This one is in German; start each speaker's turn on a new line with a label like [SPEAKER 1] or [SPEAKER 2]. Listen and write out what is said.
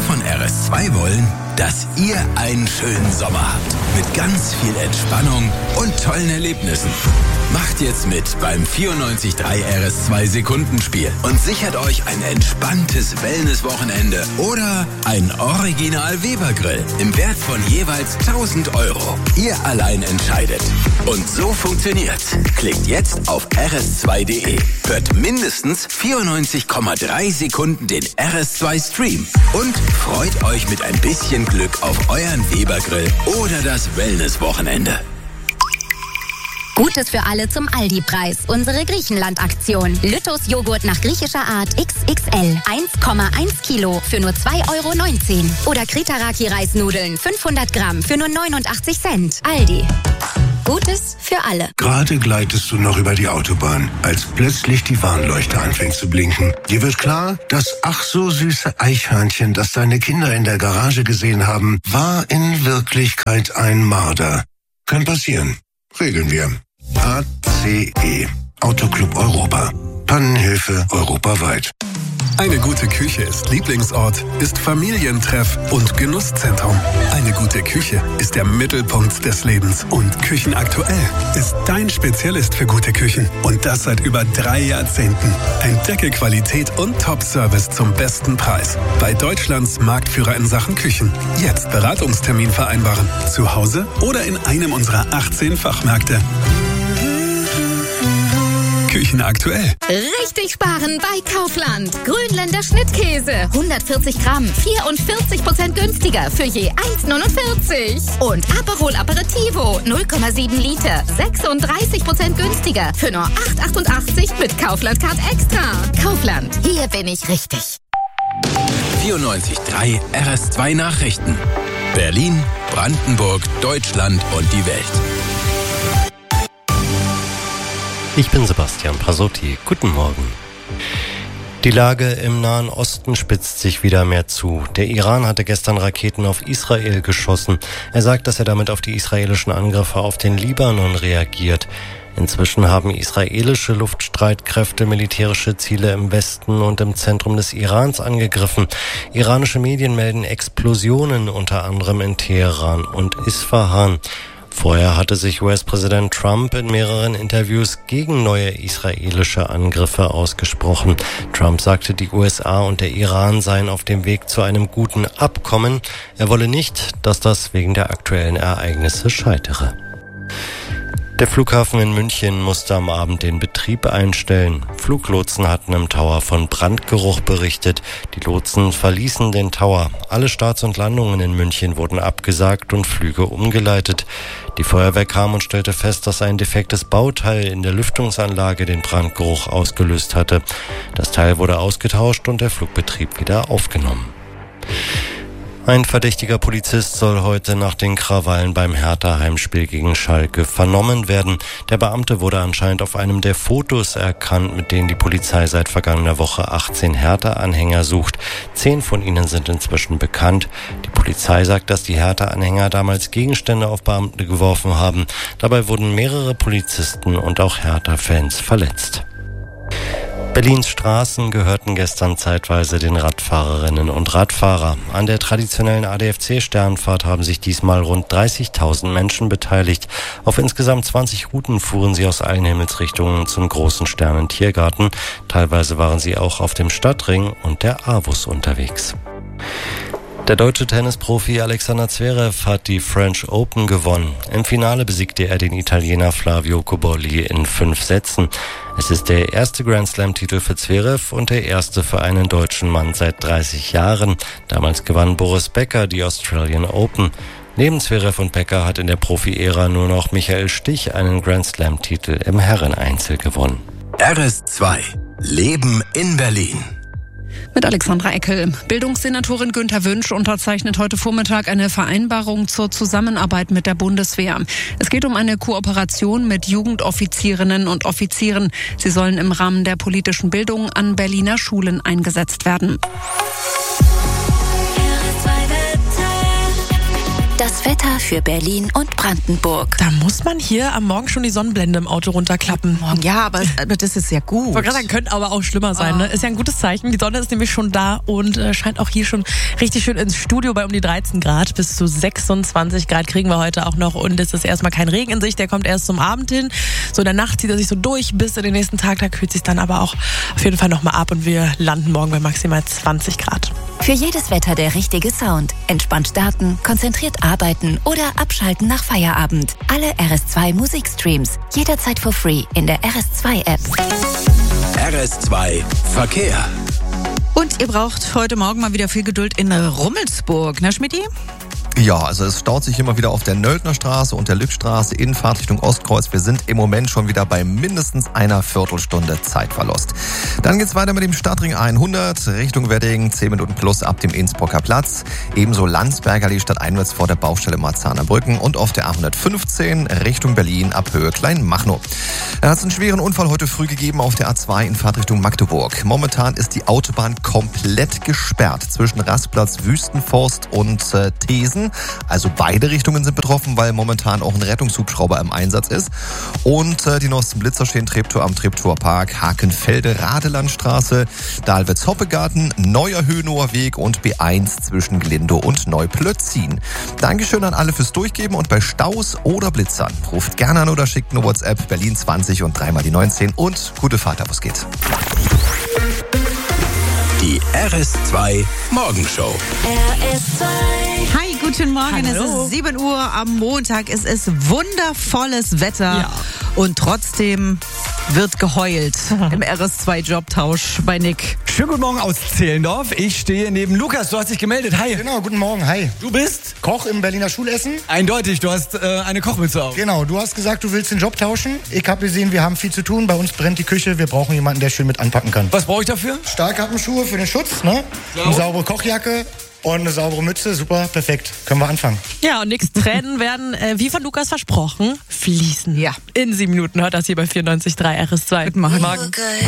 [SPEAKER 1] von RS2 wollen, dass ihr einen schönen Sommer habt. Mit ganz viel Entspannung und tollen Erlebnissen. Macht jetzt mit beim 94.3 RS2 Sekundenspiel und sichert euch ein entspanntes Wellness-Wochenende oder ein Original Weber-Grill im Wert von jeweils 1.000 €. Ihr allein entscheidet. Und so funktioniert's. Klickt jetzt auf rs2.de. Hört mindestens 94,3 Sekunden den RS2 Stream und freut euch mit ein bisschen Glück auf euren Weber-Grill oder das Wellness-Wochenende.
[SPEAKER 2] Gutes für alle zum Aldi-Preis. Unsere Griechenland-Aktion. Lytos Joghurt nach griechischer Art XXL. 1,1 Kilo für nur 2,19 €. Oder Kritaraki Reisnudeln 500 Gramm für nur 89 Cent. Aldi. Gutes für alle.
[SPEAKER 3] Gerade gleitest du noch über die Autobahn, als plötzlich die Warnleuchte anfängt zu blinken. Dir wird klar, das ach so süße Eichhörnchen, das deine Kinder in der Garage gesehen haben, war in Wirklichkeit ein Marder. Kann passieren. Regeln wir. ACE. Autoclub Europa. Pannenhilfe europaweit.
[SPEAKER 4] Eine gute Küche ist Lieblingsort, ist Familientreff und Genusszentrum. Eine gute Küche ist der Mittelpunkt des Lebens. Und Küchenaktuell ist dein Spezialist für gute Küchen. Und das seit über 3 Jahrzehnten. Entdecke Qualität und Top-Service zum besten Preis. Bei Deutschlands Marktführer in Sachen Küchen. Jetzt Beratungstermin vereinbaren. Zu Hause oder in einem unserer 18 Fachmärkte. Küchenaktuell.
[SPEAKER 5] Richtig sparen bei Kaufland. Grünländer Schnittkäse. 140 Gramm. 44% günstiger für je 1,49. Und Aperol Aperitivo. 0,7 Liter. 36% günstiger für nur 8,88 mit Kaufland Card Extra. Kaufland. Hier bin ich richtig.
[SPEAKER 1] 94.3 RS2 Nachrichten. Berlin, Brandenburg, Deutschland und die Welt.
[SPEAKER 6] Ich bin Sebastian Prasotti. Guten Morgen. Die Lage im Nahen Osten spitzt sich wieder mehr zu. Der Iran hatte gestern Raketen auf Israel geschossen. Er sagt, dass er damit auf die israelischen Angriffe auf den Libanon reagiert. Inzwischen haben israelische Luftstreitkräfte militärische Ziele im Westen und im Zentrum des Irans angegriffen. Iranische Medien melden Explosionen, unter anderem in Teheran und Isfahan. Vorher hatte sich US-Präsident Trump in mehreren Interviews gegen neue israelische Angriffe ausgesprochen. Trump sagte, die USA und der Iran seien auf dem Weg zu einem guten Abkommen. Er wolle nicht, dass das wegen der aktuellen Ereignisse scheitere. Der Flughafen in München musste am Abend den Betrieb einstellen. Fluglotsen hatten im Tower von Brandgeruch berichtet. Die Lotsen verließen den Tower. Alle Starts und Landungen in München wurden abgesagt und Flüge umgeleitet. Die Feuerwehr kam und stellte fest, dass ein defektes Bauteil in der Lüftungsanlage den Brandgeruch ausgelöst hatte. Das Teil wurde ausgetauscht und der Flugbetrieb wieder aufgenommen. Ein verdächtiger Polizist soll heute nach den Krawallen beim Hertha-Heimspiel gegen Schalke vernommen werden. Der Beamte wurde anscheinend auf einem der Fotos erkannt, mit denen die Polizei seit vergangener Woche 18 Hertha-Anhänger sucht. 10 von ihnen sind inzwischen bekannt. Die Polizei sagt, dass die Hertha-Anhänger damals Gegenstände auf Beamte geworfen haben. Dabei wurden mehrere Polizisten und auch Hertha-Fans verletzt. Berlins Straßen gehörten gestern zeitweise den Radfahrerinnen und Radfahrern. An der traditionellen ADFC-Sternfahrt haben sich diesmal rund 30.000 Menschen beteiligt. Auf insgesamt 20 Routen fuhren sie aus allen Himmelsrichtungen zum großen Sternentiergarten. Teilweise waren sie auch auf dem Stadtring und der Avus unterwegs. Der deutsche Tennisprofi Alexander Zverev hat die French Open gewonnen. Im Finale besiegte er den Italiener Flavio Cobolli in 5 Sätzen. Es ist der erste Grand-Slam-Titel für Zverev und der erste für einen deutschen Mann seit 30 Jahren. Damals gewann Boris Becker die Australian Open. Neben Zverev und Becker hat in der Profi-Ära nur noch Michael Stich einen Grand-Slam-Titel im Herreneinzel gewonnen.
[SPEAKER 1] RS2 Leben in Berlin.
[SPEAKER 7] Mit Alexandra Eckel. Bildungssenatorin Günther Wünsch unterzeichnet heute Vormittag eine Vereinbarung zur Zusammenarbeit mit der Bundeswehr. Es geht um eine Kooperation mit Jugendoffizierinnen und Offizieren. Sie sollen im Rahmen der politischen Bildung an Berliner Schulen eingesetzt werden.
[SPEAKER 2] Das Wetter für Berlin und Brandenburg.
[SPEAKER 8] Da muss man hier am Morgen schon die Sonnenblende im Auto runterklappen.
[SPEAKER 9] Ja, aber das ist ja gut.
[SPEAKER 8] Ich wollte gerade sagen, könnte aber auch schlimmer sein. Ne? Ist ja ein gutes Zeichen. Die Sonne ist nämlich schon da und scheint auch hier schon richtig schön ins Studio bei um die 13 Grad. Bis zu 26 Grad kriegen wir heute auch noch. Und es ist erstmal kein Regen in Sicht. Der kommt erst zum Abend hin. So in der Nacht zieht er sich so durch bis in den nächsten Tag. Da kühlt sich dann aber auch auf jeden Fall nochmal ab. Und wir landen morgen bei maximal 20 Grad.
[SPEAKER 2] Für jedes Wetter der richtige Sound. Entspannt starten, konzentriert arbeiten oder abschalten nach Feierabend. Alle RS2 Musikstreams. Jederzeit for free in der RS2-App.
[SPEAKER 1] RS2 Verkehr.
[SPEAKER 9] Und ihr braucht heute Morgen mal wieder viel Geduld in Rummelsburg, ne Schmidti?
[SPEAKER 10] Ja, also es staut sich immer wieder auf der Nöldner Straße und der Lückstraße in Fahrtrichtung Ostkreuz. Wir sind im Moment schon wieder bei mindestens einer Viertelstunde Zeitverlust. Dann geht's weiter mit dem Stadtring 100 Richtung Wedding, 10 Minuten plus ab dem Innsbrucker Platz. Ebenso Landsberger Allee stadteinwärts vor der Baustelle Marzahner Brücken und auf der A115 Richtung Berlin ab Höhe Kleinmachnow. Da hat es einen schweren Unfall heute früh gegeben auf der A2 in Fahrtrichtung Magdeburg. Momentan ist die Autobahn komplett gesperrt zwischen Rastplatz Wüstenforst und Thesen. Also beide Richtungen sind betroffen, weil momentan auch ein Rettungshubschrauber im Einsatz ist. Und die neuesten Blitzer stehen Treptow am Treptower Hakenfelde, Radelandstraße, Dahlwitz-Hoppegarten, Neuer Höhnower Weg und B1 zwischen Glindow und Neuplötzin. Dankeschön an alle fürs Durchgeben und bei Staus oder Blitzern ruft gerne an oder schickt eine WhatsApp Berlin 20 und 3 mal die 19 und gute Fahrt, wo es geht.
[SPEAKER 1] Die RS2 Morgenshow.
[SPEAKER 2] RS2.
[SPEAKER 9] Hi, guten Morgen.
[SPEAKER 8] Hallo.
[SPEAKER 9] Es ist 7 Uhr am Montag. Es ist wundervolles Wetter.
[SPEAKER 8] Ja.
[SPEAKER 9] Und trotzdem wird geheult im RS2-Jobtausch bei Nick.
[SPEAKER 11] Schönen guten Morgen aus Zehlendorf. Ich stehe neben Lukas. Du hast dich gemeldet. Hi.
[SPEAKER 12] Genau, guten Morgen, hi.
[SPEAKER 11] Du bist?
[SPEAKER 12] Koch im Berliner Schulessen.
[SPEAKER 11] Eindeutig, du hast eine Kochmütze auf.
[SPEAKER 12] Genau, du hast gesagt, du willst den Job tauschen. Ich habe gesehen, wir haben viel zu tun. Bei uns brennt die Küche. Wir brauchen jemanden, der schön mit anpacken kann.
[SPEAKER 11] Was brauche ich dafür?
[SPEAKER 12] Stahlkappenschuhe für den Schutz, ne? Eine saubere Kochjacke und eine saubere Mütze. Super, perfekt. Können wir anfangen.
[SPEAKER 8] Ja, und nix Tränen werden, wie von Lukas versprochen, fließen.
[SPEAKER 9] Ja.
[SPEAKER 8] In 7 Minuten hört das hier bei 94.3 RS2.
[SPEAKER 9] Guten Morgen.
[SPEAKER 8] Morgen.